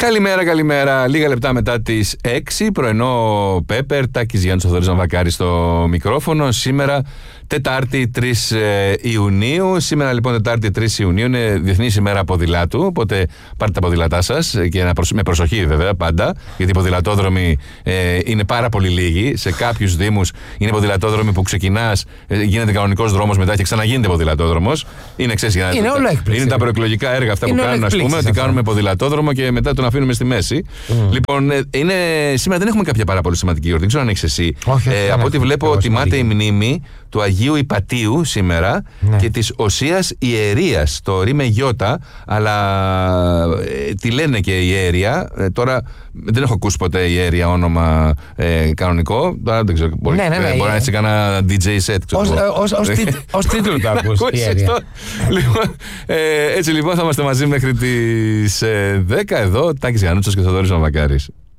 Καλημέρα. Λίγα λεπτά μετά τις 6, πρωινό Πέπερ, Τάκης Γιάννης, Θοδωρής Ναβακάρης στο μικρόφωνο. Σήμερα Τετάρτη 3 Ιουνίου. Σήμερα λοιπόν Τετάρτη 3 Ιουνίου είναι Διεθνής ημέρα ποδηλάτου. Οπότε πάρτε τα ποδηλατά σας και με προσοχή βέβαια πάντα. Γιατί οι ποδηλατόδρομοι είναι πάρα πολύ λίγοι. Σε κάποιους δήμους είναι ποδηλατόδρομοι που ξεκινάς, γίνεται κανονικός δρόμος μετά και ξαναγίνεται ποδηλατόδρομος. Είναι όλο έκπληξη. Είναι τα προεκλογικά έργα αυτά που κάνουν, ας πούμε, ότι κάνουμε ποδηλατόδρομο και μετά τον αφήνουμε στη μέση. Λοιπόν, σήμερα δεν έχουμε κάποια πάρα πολύ σημαντική γιορτή. Δεν ξέρω αν έχεις εσύ. Από ό,τι βλέπω, τιμάται η μνήμη του Αγίου Ιπατίου σήμερα και της Οσίας Ιερίας. Το ρί με γιώτα, αλλά τη λένε και η Ιέρια. Τώρα δεν έχω ακούσει ποτέ η Ιέρια όνομα κανονικό. Τώρα δεν ξέρω. Μπορεί να έτσι κάνα DJ set. Ως τίτλο το ακούς. Έτσι λοιπόν θα είμαστε μαζί μέχρι τις 10 εδώ. Τάκης Γιαννούτσος και Θοδωρής Ναβακάρης.